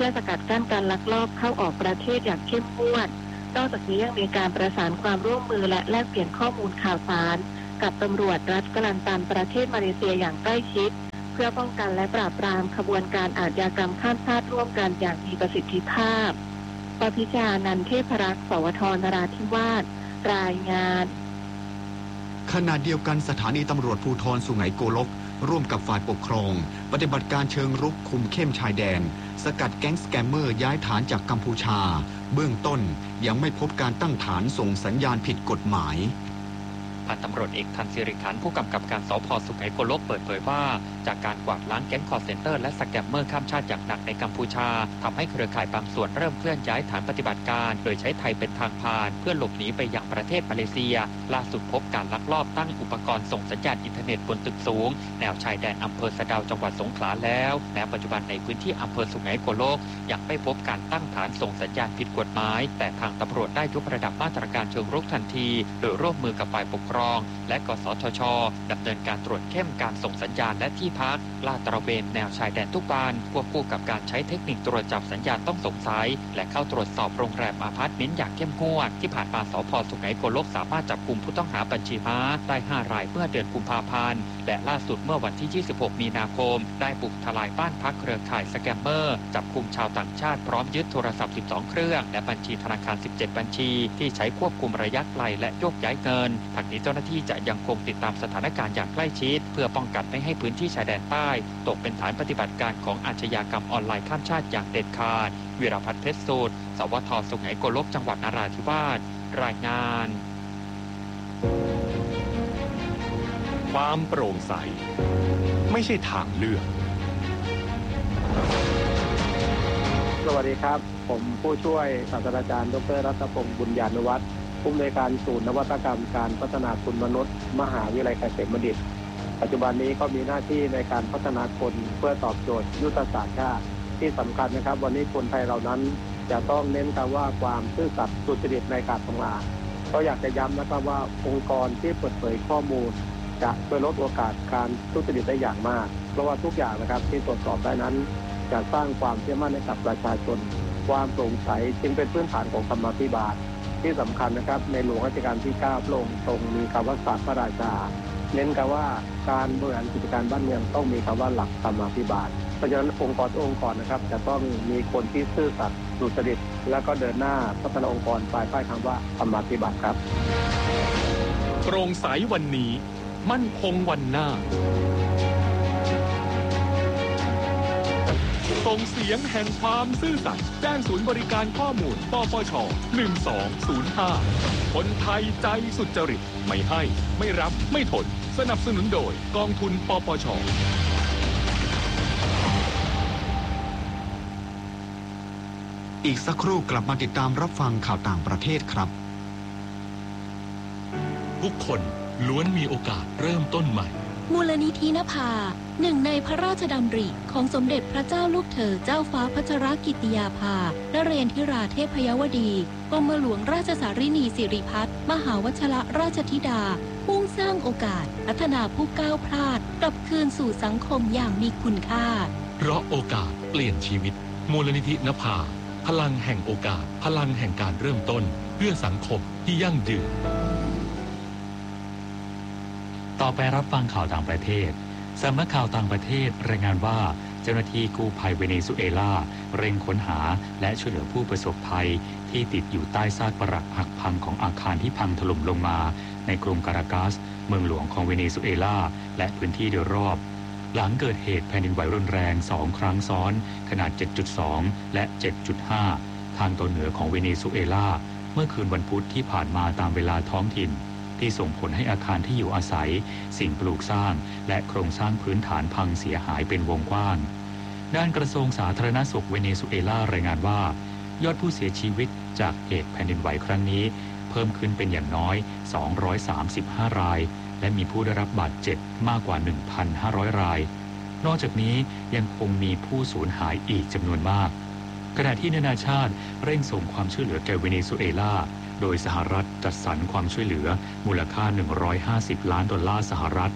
พื่อสกัดกั้นการลักลอบเข้าออกประเทศอย่างเข้มงวดนอกจากนี้ยังมีการประสานความร่วมมือและแลกเปลี่ยนข้อมูลข่าวสารกับตำรวจรัฐกลันตันประเทศมาเลเซียอย่างใกล้ชิดเพื่อป้องกันและปราบปรามขบวนการอาชญากรรมข้ามชาติร่วมกันอย่างมีประสิทธิภาพปพิชานันเทพรักษ์สวทนราธิวาสรายงานขณะเดียวกันสถานีตำรวจภูธรสุไหงโกลกร่วมกับฝ่ายปกครองปฏิบัติการเชิงรุกคุมเข้มชายแดนสกัดแก๊งสแกมเมอร์ย้ายฐานจากกัมพูชาเบื้องต้นยังไม่พบการตั้งฐานส่งสัญญาณผิดกฎหมายพันตำรวจเอกทันศิริขันธ์ผู้กำกับการสภ.สุไหงโกลกเปิดเผยว่าจากการกวาดล้างแก๊งคอร์เซ็นเตอร์และสแกมเมอร์ข้ามชาติอย่างหนักในกัมพูชาทำให้เครือข่ายบางส่วนเริ่มเคลื่อนย้ายฐานปฏิบัติการโดยใช้ไทยเป็นทางผ่านเพื่อหลบหนีไปยังประเทศมาเลเซียล่าสุดพบการลักลอบตั้งอุปกรณ์ส่งสัญญาณอินเทอร์เน็ตบนตึกสูงแนวชายแดนอำเภอสะเดาจังหวัดสงขลาแล้วและปัจจุบันในพื้นที่อำเภอสุไหงโกลกยังไม่พบการตั้งฐานส่งสัญญาณผิดกฎหมายแต่ทางตำรวจได้ยกระดับมาตรการเชิงรุกทันทีโดยร่วมมือกับฝ่ายปกครองและกสทช.ดำเนินการตรวจเข้มการส่งสัญญาณและที่พักลาดตระเวนแนวชายแดนทุกบานควบคู่กับการใช้เทคนิคตรวจจับสัญญาณต้องสงสัยและเข้าตรวจสอบโรงแรมอพาร์ตเมนต์อย่างเข้มงวดที่ผ่านมาสภ.สุไหงโกลกสามารถจับกลุ่มผู้ต้องหาบัญชีม้าได้ห้ารายเมื่อเดือนกุมภาพันธ์และล่าสุดเมื่อวันที่ยี่สิบหกมีนาคมได้บุกทลายบ้านพักเครือข่ายสแกมเมอร์จับกลุ่มชาวต่างชาติพร้อมยึดโทรศัพท์สิบสองเครื่องและบัญชีธนาคารสิบเจ็ดบัญชีที่ใช้ควบคุมระยะไกลและโยกย้ายเงินทางนี้เจ้าหน้าที่จะยังคงติดตามสถานการณ์อย่างใกล้ชิดเพื่อป้องกันไม่ให้พื้นที่ชายแดนใต้ตกเป็นฐานปฏิบัติการของอาชญากรรมออนไลน์ข้ามชาติอย่างเด็ดขาดวิรพัฒน์เพชรสูตรสวทสุไหงโกลกจังหวัดนราธิวาสรายงานความโปร่งใสไม่ใช่ทางเลือกสวัสดีครับผมผู้ช่วยศาสตราจารย์ดร.รัตพงศ์บุญญานุวัฒน์ผู้อำนวยการศูนย์นวัตกรรมการพัฒนาคุณมนุษย์มหาวิทยาลัยเกษมบัณฑิตปัจจุบันนี้ก็มีหน้าที่ในการพัฒนาคนเพื่อตอบโจทย์ยุทธศาสตร์ชาติที่สำคัญนะครับวันนี้คนไทยเรานั้นจะต้องเน้นคำว่าความซื่อสัตย์สุจริตในการทำงานก็อยากจะย้ำนะครับว่าองค์กรที่เปิดเผยข้อมูลจะช่วยลดโอกาสการทุจริตได้อย่างมากเพราะว่าทุกอย่างนะครับที่ตรวจสอบได้นั้นจะสร้างความเชื่อมั่นให้กับประชาชนความโปร่งใสจึงเป็นพื้นฐานของธรรมาภิบาลที่สำคัญนะครับในหลวงรัชกาลที่เก้าพระองค์ทรงมีคำว่าศาสตร์พระราชาเน้นกันว่าการบริหารกิจการบ้านเมืองต้องมีคำว่าหลักธรรมาภิบาลเพราะฉะนั้นองค์กรองค์กรนะครับจะต้องมีคนที่ซื่อสัตย์สุจริตแล้วก็เดินหน้าพัฒนาองค์กรภายใต้คำว่าธรรมาภิบาลครับโปร่งใสวันนี้มั่นคงวันหน้าส่งเสียงแห่งความซื่อสัตย์แจ้งศูนย์บริการข้อมูลปปชหนึ่งสองศูนย์ห้าคนไทยใจสุจริตไม่ให้ไม่รับไม่ทนสนับสนุนโดยกองทุนปปชอีกสักครู่กลับมาติดตามรับฟังข่าวต่างประเทศครับทุกคนล้วนมีโอกาสเริ่มต้นใหม่มูลนิธินภาหนึ่งในพระราชดำริของสมเด็จพระเจ้าลูกเธอเจ้าฟ้าพัชรกิติยาภานเรนทิราเทพยวดีกรมหลวงราชสารินีสิริพัฒน์มหาวชรราชธิดามุ่งสร้างโอกาสพัฒนาผู้ก้าวพลาดกลับคืนสู่สังคมอย่างมีคุณค่าเพราะโอกาสเปลี่ยนชีวิตมูลนิธินภาพลังแห่งโอกาสพลังแห่งการเริ่มต้นเพื่อสังคมที่ยั่งยืนต่อไปรับฟังข่าวต่างประเทศสำนักข่าวต่างประเทศรายงานว่าเจ้าหน้าที่กู้ภัยเวเนซุเอลาเร่งค้นหาและช่วยเหลือผู้ประสบภัยที่ติดอยู่ใต้ซากปรักหักพังของอาคารที่พังถล่มลงมาในกรุงการากัสเมืองหลวงของเวเนซุเอลาและพื้นที่โดยรอบหลังเกิดเหตุแผ่นดินไหวรุนแรงสองครั้งซ้อนขนาด เจ็ดจุดสอง และ เจ็ดจุดห้า ทางตอนเหนือของเวเนซุเอลาเมื่อคืนวันพุธที่ผ่านมาตามเวลาท้องถิ่นที่ส่งผลให้อาคารที่อยู่อาศัยสิ่งปลูกสร้างและโครงสร้างพื้นฐานพังเสียหายเป็นวงกว้างด้านกระทรวงสาธารณสุขเวเนซุเอลารายงานว่ายอดผู้เสียชีวิตจากเหตุแผ่นดินไหวครั้งนี้เพิ่มขึ้นเป็นอย่างน้อยสองร้อยสามสิบห้ารายและมีผู้ได้รับบาดเจ็บมากกว่า หนึ่งพันห้าร้อย รายนอกจากนี้ยังคงมีผู้สูญหายอีกจำนวนมากขณะที่นานาชาติเร่งส่งความช่วยเหลือแก่เวเนซุเอลาโดยสหรัฐจัดสรรความช่วยเหลือมูลค่าหนึ่งร้อยห้าสิบล้านดอลลาร์สหรัฐ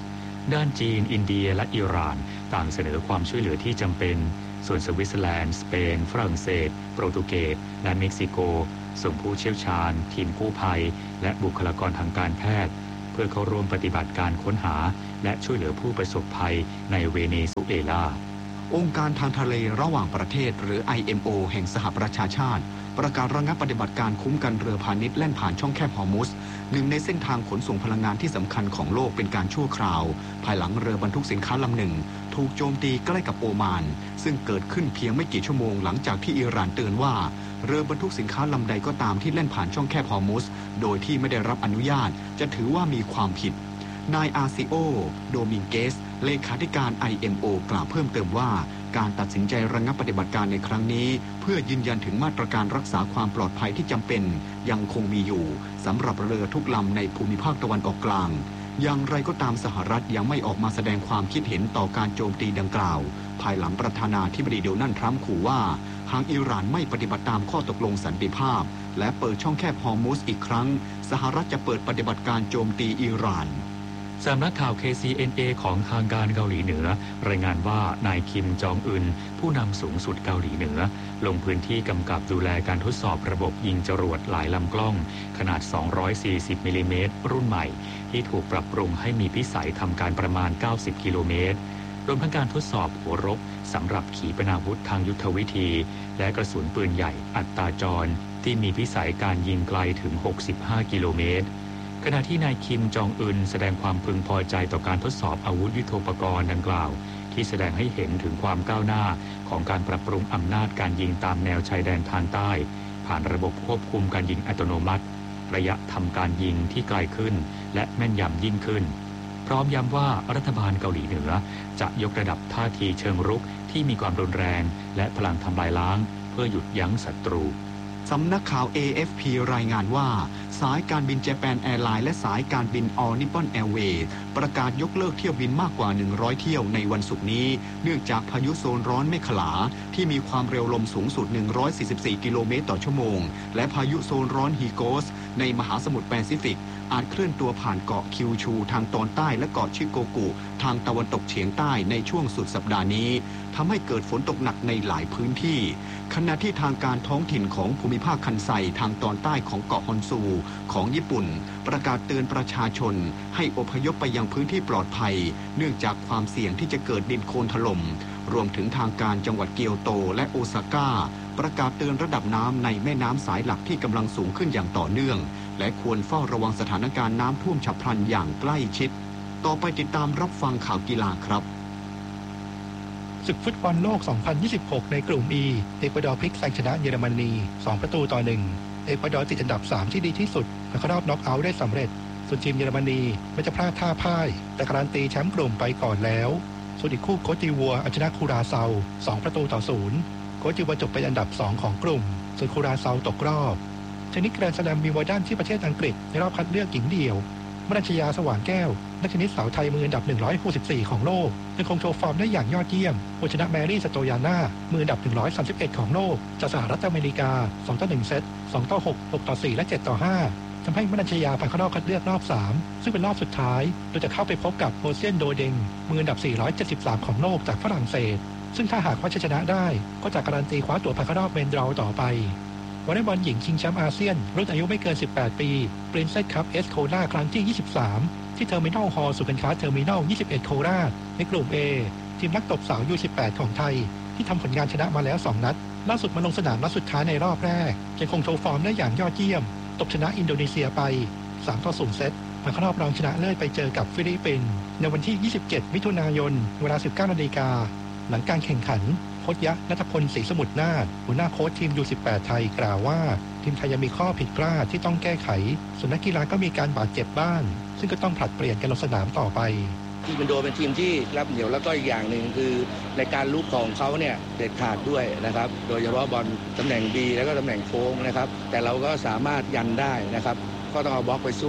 ด้านจีนอินเดียและอิหร่านต่างเสนอความช่วยเหลือที่จำเป็นส่วนสวิตเซอร์แลนด์สเปนฝรั่งเศสโปรตุเกสและเม็กซิโกส่งผู้เชี่ยวชาญทีมกู้ภัยและบุคลากรทางการแพทย์เพื่อเข้าร่วมปฏิบัติการค้นหาและช่วยเหลือผู้ประสบภัยในเวเนซุเอลาองค์การทางทะเลระหว่างประเทศหรือ ไอ เอ็ม โอ แห่งสหประชาชาติประกาศระงับปฏิบัติการคุ้มกันเรือพาณิชย์แล่นผ่านช่องแคบฮอร์มุสหนึ่งในเส้นทางขนส่งพลังงานที่สำคัญของโลกเป็นการชั่วคราวภายหลังเรือบรรทุกสินค้าลำหนึ่งถูกโจมตีใกล้กับโอมานซึ่งเกิดขึ้นเพียงไม่กี่ชั่วโมงหลังจากที่อิหร่านเตือนว่าเรือบรรทุกสินค้าลำใดก็ตามที่แล่นผ่านช่องแคบฮอร์มุสโดยที่ไม่ได้รับอนุญาตจะถือว่ามีความผิดนายอาซิโอโดมิงเกสเลขาธิการ ไอ เอ็ม โอ กล่าวเพิ่มเติมว่าการตัดสินใจระงับปฏิบัติการในครั้งนี้เพื่อยืนยันถึงมาตรการรักษาความปลอดภัยที่จำเป็นยังคงมีอยู่สำหรับเรือทุกลำในภูมิภาคตะวันออกกลางอย่างไรก็ตามสหรัฐยังไม่ออกมาแสดงความคิดเห็นต่อการโจมตีดังกล่าวภายหลังประธานาธิบดีโดนัลด์ทรัมป์ขู่ว่าหากอิหร่านไม่ปฏิบัติตามข้อตกลงสันติภาพและเปิดช่องแคบฮอร์มุสอีกครั้งสหรัฐจะเปิดปฏิบัติการโจมตีอิหร่านสำนักข่าว เค ซี เอ็น เอ ของทางการเกาหลีเหนือรายงานว่านายคิมจองอึนผู้นำสูงสุดเกาหลีเหนือลงพื้นที่กำกับดูแลการทดสอบระบบยิงจรวดหลายลำกล้องขนาดสองร้อยสี่สิบมิลลิเมตรรุ่นใหม่ที่ถูกปรับปรุงให้มีพิสัยทำการประมาณเก้าสิบกิโลเมตรรวมทั้งการทดสอบหัวรบสำหรับขีปนาวุธทางยุทธวิธีและกระสุนปืนใหญ่อัตราจรที่มีพิสัยการยิงไกลถึงหกสิบห้ากิโลเมตรขณะที่นายคิมจองอึนแสดงความพึงพอใจต่อการทดสอบอาวุธยุทโธปกรณ์ดังกล่าวที่แสดงให้เห็นถึงความก้าวหน้าของการปรับปรุงอำนาจการยิงตามแนวชายแดนทางใต้ผ่านระบบควบคุมการยิงอัตโนมัติระยะทำการยิงที่ไกลขึ้นและแม่นยำยิ่งขึ้นพร้อมย้ำว่ารัฐบาลเกาหลีเหนือจะยกระดับท่าทีเชิงรุกที่มีความรุนแรงและพลังทำลายล้างเพื่อหยุดยั้งศัตรูสำนักข่าว เอ เอฟ พี รายงานว่าสายการบินเจแปนแอร์ไลน์และสายการบิน All Nippon Airways ประกาศยกเลิกเที่ยวบินมากกว่าหนึ่งร้อยเที่ยวในวันศุกร์นี้เนื่องจากพายุโซนร้อนเมขลาที่มีความเร็วลมสูงสุดหนึ่งร้อยสี่สิบสี่กิโลเมตรต่อชั่วโมงและพายุโซนร้อนฮีโกสในมหาสมุทรแปซิฟิกอาจเคลื่อนตัวผ่านเกาะคิวชูทางตอนใต้และเกาะชิโกกุทางตะวันตกเฉียงใต้ในช่วงสุดสัปดาห์นี้ทำให้เกิดฝนตกหนักในหลายพื้นที่ขณะที่ทางการท้องถิ่นของภูมิภาคคันไซทางตอนใต้ของเกาะฮอนซูของญี่ปุ่นประกาศเตือนประชาชนให้อพยพไปยังพื้นที่ปลอดภัยเนื่องจากความเสี่ยงที่จะเกิดดินโคลนถล่มรวมถึงทางการจังหวัดเกียวโตและโอซาก้าประกาศเตือนระดับน้ำในแม่น้ำสายหลักที่กำลังสูงขึ้นอย่างต่อเนื่องและควรเฝ้าระวังสถานการณ์น้ำท่วมฉับพลันอย่างใกล้ชิดต่อไปติดตามรับฟังข่าวกีฬาครับศึกฟุตบอลโลก สองพันยี่สิบหก ในกลุ่ม E เอกวาดอร์พลิกแซงชนะเยอรมนีสองประตูต่อหนึ่งเอกวาดอร์ติดอันดับสามที่ดีที่สุดและเข้ารอบน็อกเอาท์ได้สำเร็จส่วนทีมเยอรมนีไม่จะพลาดท่าพ่ายแต่การันตีแชมป์กลุ่มไปก่อนแล้วส่วนอีกคู่โคติวัวเอาชนะคูราเซาสองประตูต่อศูนย์โคติวัวจบเป็นอันดับสองของกลุ่มส่วนคูราเซาตกรอบชนิดแกรนด์สแลมวิมเบิลดันที่ประเทศอังกฤษในรอบคัดเลือกหญิงเดี่ยวมรัญชยาสว่างแก้วนักเทนนิสสาวไทยมืออันดับหนึ่งร้อยหกสิบสี่ของโลกยังคงโชว์ฟอร์มได้อย่างยอดเยี่ยมผู้ชนะแมรี่สโตยาน่ามืออันดับหนึ่งร้อยสามสิบเอ็ดของโลกจากสหรัฐอเมริกาสองต่อหนึ่งเซตสองต่อหก หกต่อสี่และเจ็ดต่อห้าทำให้มรัญชยาผ่านเข้ารอบคัดเลือกรอบสามซึ่งเป็นรอบสุดท้ายโดยจะเข้าไปพบกับโฮเซียนโดเดงมืออันดับสี่ร้อยเจ็ดสิบสามของโลกจากฝรั่งเศสซึ่งถ้าหากว่าชนะได้ก็จะการันตีคว้าตั๋วผ่านเข้ารอบเมนดราวต่อไปวอลเลย์บอลหญิงชิงแชมป์อาเซียนรุ่นอายุไม่เกินสิบแปดปี Princess Cup เอส โคราชครั้งที่ยี่สิบสามที่เทอร์มินอลฮอลล์ศูนย์การค้าเทอร์มินอลยี่สิบเอ็ดโคราชในกลุ่ม A ทีมนักตบสาว ยู สิบแปด ของไทยที่ทำผลงานชนะมาแล้วสองนัดล่าสุดมาลงสนามนัดสุดท้ายในรอบแรกยังคงโชว์ฟอร์มได้อย่างยอดเยี่ยมตบชนะอินโดนีเซียไปสามต่อศูนย์เซตผ่านเข้ารอบรองชนะเลิศไปเจอกับฟิลิปปินส์ในวันที่ยี่สิบเจ็ดมิถุนายนเวลา สิบเก้านาฬิกาหลังการแข่งขันโค้ชยะณัฐพลศรีสมุทรนาถหัวหน้าโค้ชทีม ยู สิบแปด ไทยกล่าวว่าทีมไทยยังมีข้อผิดพลาดที่ต้องแก้ไขส่วนนักกีฬาก็มีการบาดเจ็บบ้างซึ่งก็ต้องผลัดเปลี่ยนกันลงสนามต่อไปทีมอินโดเป็นทีมที่รับเหนียวแล้วก็อีกอย่างหนึ่งคือในการลุกของเขาเนี่ยเด็ดขาดด้วยนะครับโดยเฉพาะบอลตำแหน่ง B แล้วก็ตำแหน่งโค้งนะครับแต่เราก็สามารถยันได้นะครับก็ต้องเอาบล็อกไปสู้